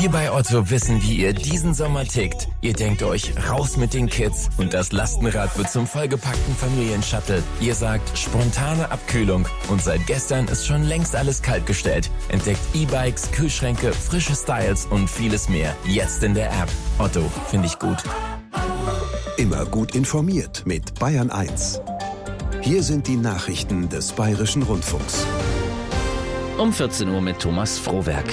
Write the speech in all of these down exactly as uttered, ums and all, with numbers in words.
Wir bei Otto wissen, wie ihr diesen Sommer tickt. Ihr denkt euch, raus mit den Kids und das Lastenrad wird zum vollgepackten Familienshuttle. Ihr sagt, spontane Abkühlung und seit gestern ist schon längst alles kaltgestellt. Entdeckt E-Bikes, Kühlschränke, frische Styles und vieles mehr. Jetzt in der App. Otto, finde ich gut. Immer gut informiert mit Bayern eins. Hier sind die Nachrichten des Bayerischen Rundfunks. Um vierzehn Uhr mit Thomas Frohwerk.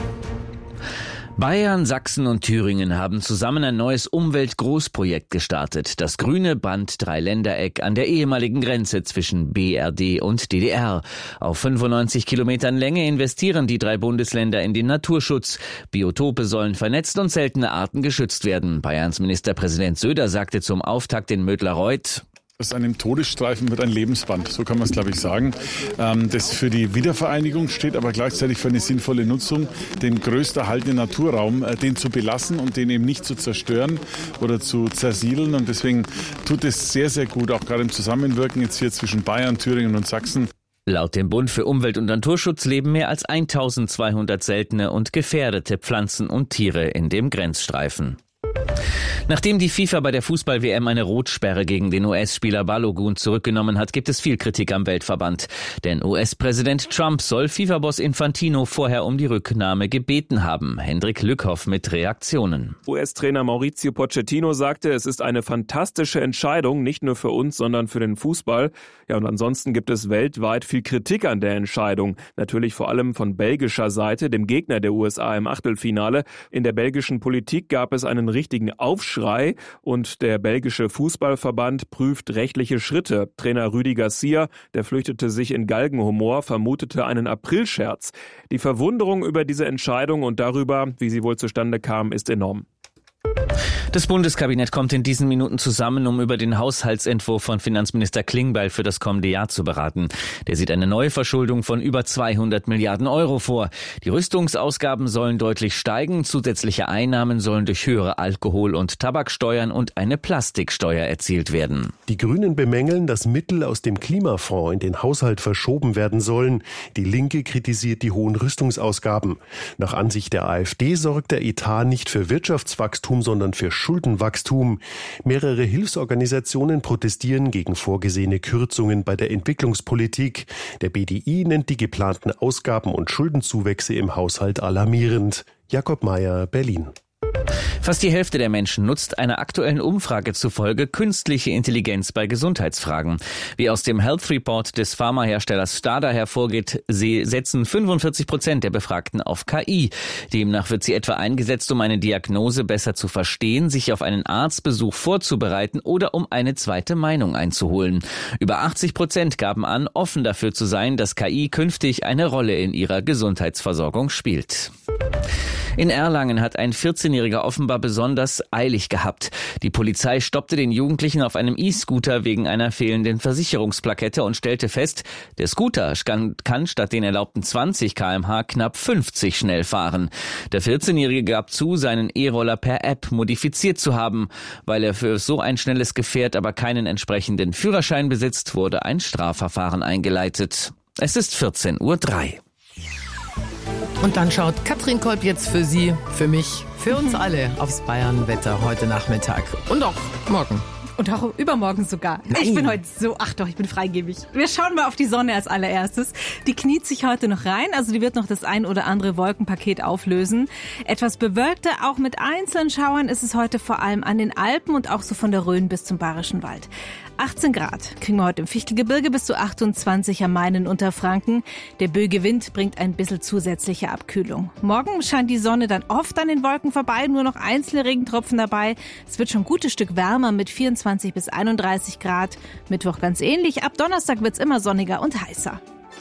Bayern, Sachsen und Thüringen haben zusammen ein neues Umweltgroßprojekt gestartet. Das grüne Band-Dreiländereck an der ehemaligen Grenze zwischen B R D und D D R. Auf fünfundneunzig Kilometern Länge investieren die drei Bundesländer in den Naturschutz. Biotope sollen vernetzt und seltene Arten geschützt werden. Bayerns Ministerpräsident Söder sagte zum Auftakt in Mödlareuth: Aus einem Todesstreifen wird ein Lebensband, so kann man es, glaube ich, sagen. Das für die Wiedervereinigung steht, aber gleichzeitig für eine sinnvolle Nutzung, den größten erhaltenen Naturraum, den zu belassen und den eben nicht zu zerstören oder zu zersiedeln. Und deswegen tut es sehr, sehr gut, auch gerade im Zusammenwirken jetzt hier zwischen Bayern, Thüringen und Sachsen. Laut dem Bund für Umwelt und Naturschutz leben mehr als eintausendzweihundert seltene und gefährdete Pflanzen und Tiere in dem Grenzstreifen. Nachdem die FIFA bei der Fußball-W M eine Rotsperre gegen den U S-Spieler Balogun zurückgenommen hat, gibt es viel Kritik am Weltverband. Denn U S-Präsident Trump soll FIFA-Boss Infantino vorher um die Rücknahme gebeten haben. Hendrik Lückhoff mit Reaktionen. U S-Trainer Mauricio Pochettino sagte, es ist eine fantastische Entscheidung, nicht nur für uns, sondern für den Fußball. Ja, und ansonsten gibt es weltweit viel Kritik an der Entscheidung. Natürlich vor allem von belgischer Seite, dem Gegner der U S A im Achtelfinale. In der belgischen Politik gab es einen richtigen Aufschrei und der belgische Fußballverband prüft rechtliche Schritte. Trainer Rudi Garcia, der flüchtete sich in Galgenhumor, vermutete einen Aprilscherz. Die Verwunderung über diese Entscheidung und darüber, wie sie wohl zustande kam, ist enorm. Das Bundeskabinett kommt in diesen Minuten zusammen, um über den Haushaltsentwurf von Finanzminister Klingbeil für das kommende Jahr zu beraten. Der sieht eine Neuverschuldung von über zweihundert Milliarden Euro vor. Die Rüstungsausgaben sollen deutlich steigen, zusätzliche Einnahmen sollen durch höhere Alkohol- und Tabaksteuern und eine Plastiksteuer erzielt werden. Die Grünen bemängeln, dass Mittel aus dem Klimafonds in den Haushalt verschoben werden sollen. Die Linke kritisiert die hohen Rüstungsausgaben. Nach Ansicht der AfD sorgt der Etat nicht für Wirtschaftswachstum, sondern für Schuldenwachstum. Mehrere Hilfsorganisationen protestieren gegen vorgesehene Kürzungen bei der Entwicklungspolitik. Der B D I nennt die geplanten Ausgaben und Schuldenzuwächse im Haushalt alarmierend. Jakob Mayer, Berlin. Fast die Hälfte der Menschen nutzt einer aktuellen Umfrage zufolge künstliche Intelligenz bei Gesundheitsfragen. Wie aus dem Health Report des Pharmaherstellers Stada hervorgeht, sie setzen fünfundvierzig Prozent der Befragten auf K I. Demnach wird sie etwa eingesetzt, um eine Diagnose besser zu verstehen, sich auf einen Arztbesuch vorzubereiten oder um eine zweite Meinung einzuholen. Über achtzig Prozent gaben an, offen dafür zu sein, dass K I künftig eine Rolle in ihrer Gesundheitsversorgung spielt. In Erlangen hat ein vierzehnjähriger offenbar besonders eilig gehabt. Die Polizei stoppte den Jugendlichen auf einem E-Scooter wegen einer fehlenden Versicherungsplakette und stellte fest, der Scooter kann statt den erlaubten zwanzig Kilometer pro Stunde knapp fünfzig schnell fahren. Der vierzehnjährige gab zu, seinen E-Roller per App modifiziert zu haben. Weil er für so ein schnelles Gefährt aber keinen entsprechenden Führerschein besitzt, wurde ein Strafverfahren eingeleitet. Es ist vierzehn Uhr drei. Und dann schaut Katrin Kolb jetzt für Sie, für mich, für uns alle aufs Bayern-Wetter heute Nachmittag und auch morgen. Und auch übermorgen sogar. Nein. Ich bin heute so, ach doch, ich bin freigebig. Wir schauen mal auf die Sonne als allererstes. Die kniet sich heute noch rein, also die wird noch das ein oder andere Wolkenpaket auflösen. Etwas bewölkter, auch mit einzelnen Schauern ist es heute vor allem an den Alpen und auch so von der Rhön bis zum Bayerischen Wald. achtzehn Grad kriegen wir heute im Fichtelgebirge, bis zu achtundzwanzig am Main in Unterfranken. Der böige Wind bringt ein bisschen zusätzliche Abkühlung. Morgen scheint die Sonne dann oft an den Wolken vorbei, nur noch einzelne Regentropfen dabei. Es wird schon ein gutes Stück wärmer mit vierundzwanzig bis einunddreißig Grad. Mittwoch ganz ähnlich. Ab Donnerstag wird's immer sonniger und heißer.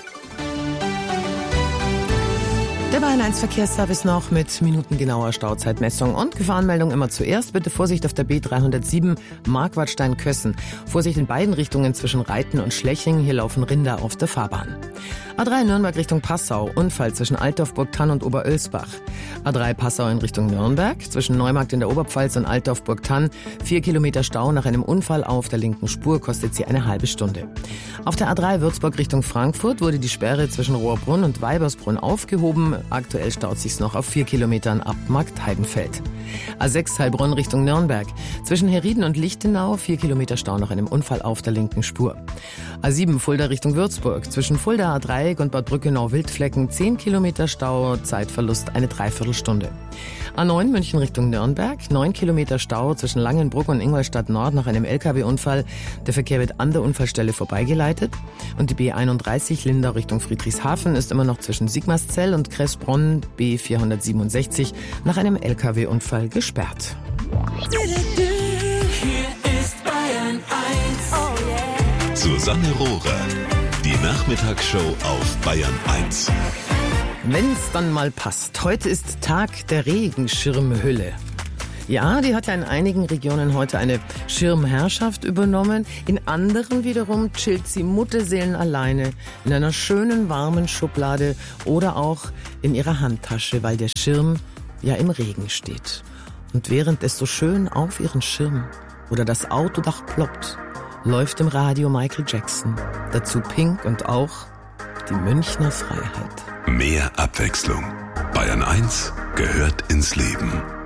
Der Bayern eins Verkehrsservice noch mit minutengenauer Stauzeitmessung und Gefahrenmeldung immer zuerst. Bitte Vorsicht auf der B dreihundertsieben Marquardstein-Kössen. Vorsicht in beiden Richtungen zwischen Reiten und Schleching. Hier laufen Rinder auf der Fahrbahn. A drei Nürnberg Richtung Passau. Unfall zwischen Altdorf-Burgthann und Oberölsbach. A drei Passau in Richtung Nürnberg. Zwischen Neumarkt in der Oberpfalz und Altdorf-Burgthann. Vier Kilometer Stau nach einem Unfall auf der linken Spur. Kostet sie eine halbe Stunde. Auf der A drei Würzburg Richtung Frankfurt wurde die Sperre zwischen Rohrbrunn und Weibersbrunn aufgehoben. Aktuell staut sich's noch auf vier Kilometern ab Marktheidenfeld. A sechs Heilbronn Richtung Nürnberg. Zwischen Herrieden und Lichtenau vier Kilometer Stau nach einem Unfall auf der linken Spur. A sieben Fulda Richtung Würzburg. Zwischen Fulda A-Dreieck und Bad Brückenau-Wildflecken zehn Kilometer Stau, Zeitverlust eine Dreiviertelstunde. A neun München Richtung Nürnberg. neun Kilometer Stau zwischen Langenbruck und Ingolstadt Nord nach einem L K W-Unfall. Der Verkehr wird an der Unfallstelle vorbeigeleitet. Und die B einunddreißig Lindau Richtung Friedrichshafen ist immer noch zwischen Sigmarszell und Kressbronn B vierhundertsiebenundsechzig nach einem L K W-Unfall gesperrt. Hier ist Bayern eins. Oh yeah. Susanne Rohrer, die Nachmittagsshow auf Bayern eins. Wenn's dann mal passt. Heute ist Tag der Regenschirmhülle. Ja, die hat ja in einigen Regionen heute eine Schirmherrschaft übernommen. In anderen wiederum chillt sie Mutterseelen alleine in einer schönen warmen Schublade oder auch in ihrer Handtasche, weil der Schirm ja im Regen steht. Und während es so schön auf ihren Schirm oder das Autodach ploppt, läuft im Radio Michael Jackson. Dazu Pink und auch die Münchner Freiheit. Mehr Abwechslung. Bayern eins gehört ins Leben.